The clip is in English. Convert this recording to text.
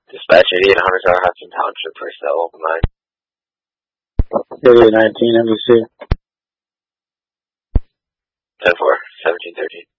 Dispatch 88, Hunter Tower, Hudson Township, Purcell, open line. 8819, NBC. 10-4, 1713.